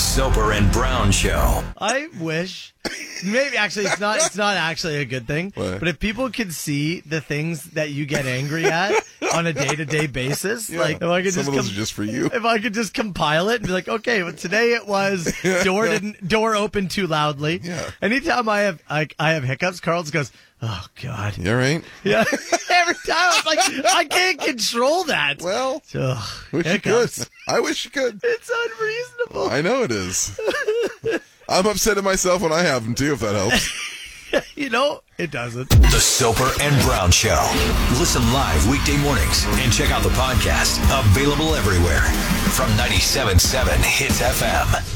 Soper and Brown Show. I wish, maybe actually it's not actually a good thing, What? but if people could see the things that you get angry at on a day-to-day basis, like if I could Some of those are just for you. If I could just compile it and be like, okay, well, today it was door opened too loudly. Yeah. Anytime I have hiccups, Carl just goes, oh God. You all right? Yeah. Every time I'm like, I can't control that. Well, Ugh, wish you hiccups. could. I wish you could. It's unreasonable. I know it is. I'm upset at myself when I have them too, if that helps. You know, it doesn't. The Soper and Brown Show. Listen live weekday mornings and check out the podcast. Available everywhere from 97.7 Hits FM.